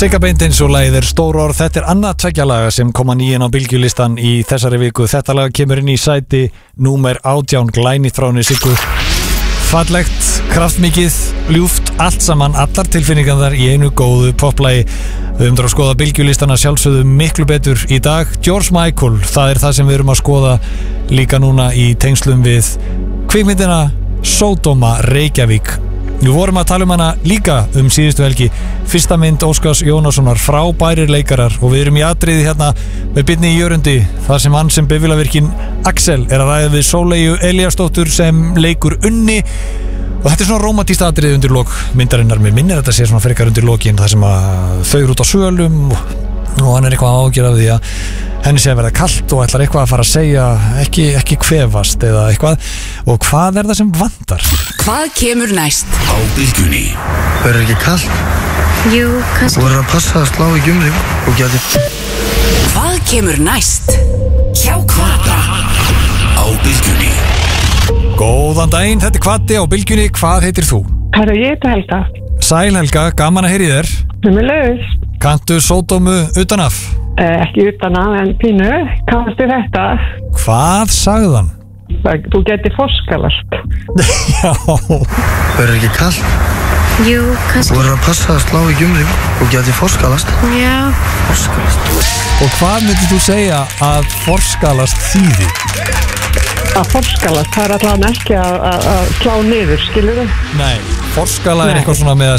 Sigga Beinteins og lagið Stór orð. Þetta annað tveggja laga sem koma nýjan á bylgjulistan í þessari viku. Þetta lag kemur inn í sæti númer 18, glænýtt frá henni Siggu. Fallegt, kraftmikið, ljúft, allt saman, allar tilfinningarnar í einu góðu poplagi. Við höfum að skoða bylgjulistana sjálfsögðu miklu betur í dag. George Michael, það það sem við erum að skoða líka núna í tengslum við kvikmyndina Sódóma Reykjavík. Við vorum að tala hana líka síðustu helgi. Fyrsta mynd Óskars Jónassonar, frábærir leikarar, og við erum í atriði hérna með Birni í Jörundi, þar sem hann sem bifvélavirkinn Axel að ræða við Sóleyju Elíasdóttur sem leikur Unni. Og þetta svona rómantískt atriði undir lok myndarinnar. Mér minnir þetta sé svona frekar undir lokin, þar sem að þau eru út á svölum og hann eitthvað ágjör af því að henni sé að verða kalt og ætlar eitthvað að fara að segja ekki kvefast eða eitthvað. Og hvað það sem vantar? Hvað kemur næst? Á bylgjunni. Verður ekki kalt? Jú, kannski. Þú verður að passa að slá ekki þig og geti. Hvað kemur næst? Hjá Kvadra. Á bylgjunni. Góðan daginn, þetta Kvaddi á bylgjunni. Hvað heitir þú? Herra, ég heiti Helga. Sæl Helga, gaman að heyra í þér. Sömuleiðis. Kanntu Sódómu utanaf? Ekki utanaf, en pínu. Kannastu þetta? Hvað sagði hann? Þú getur forskalast. Já. Verður ekki kalt? Jú, kannski. Þú verður að passa að slá ekki þig og geti forskalast. Já. Forskalast. Og hvað myndir þú segja að forskalast þýði? Að forskalast, það allavega ekki að slá niður, skilur þau? Nei, forskala eitthvað svona með að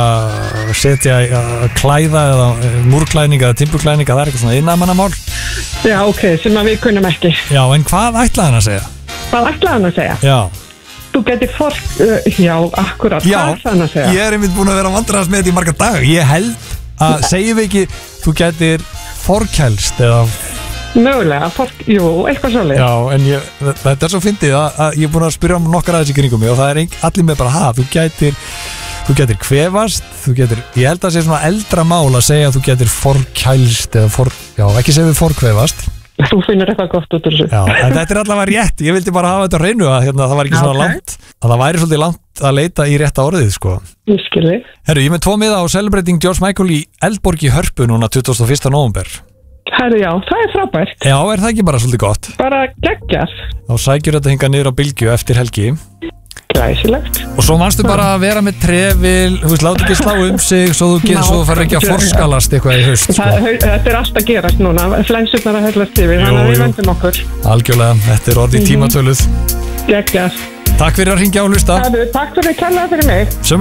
setja klæða eða múrklæðninga eða timburklæðninga, það eitthvað svona iðnaðarmannamál. Já, ok, sem að við kunnum ekki. Já, en hvað ætlaði hann að segja? Hvað ætlaði hann að segja? Já. Þú getur já, akkurat, Já, hvað ætlaði hann að segja? ég einmitt búin að vera að vandræðast með þetta í marga daga. Ég held að segjum við ekki, þú getur forkælst eða... Mögulega, jú, eitthvað svolítið. Já, en þetta svo fyndið að ég er búin að spyrja nokkar aðeins í kringum mig og það allir með bara, þú getur kvefast, ég held að það sé svona eldra mál að segja að þú getur forkælst eða ekki segja við forkvefast. Þú finnur eitthvað gott út úr þessu. Já, en þetta allavega rétt, ég vildi bara hafa þetta á hreinu að það var ekki svona langt, að það væri svolítið langt að leita í rétta orðið, sko. Ég skilji. Herru, ég með 2 miða á celebrating George Michael í Eldborg í Hörpu núna 21. nóvember. Herru, já, það frábært. Já, það ekki bara svolítið gott? Bara geggjað. Þá sækjur þetta hingað niður á bylgju eftir helgi. Glæsilegt. Og svo manstu bara að vera með trefil, láta ekki slá sig svo þú fara ekki að forskalast eitthvað í haust, sko. Þetta allt að gerast núna, flensurnar að hellast yfir, þannig að við vendum okkur. Algjörlega, þetta orðið tímatöluð. Geggjað. Takk fyrir að hringja og hlusta. Takk fyrir að kalla fyrir mig.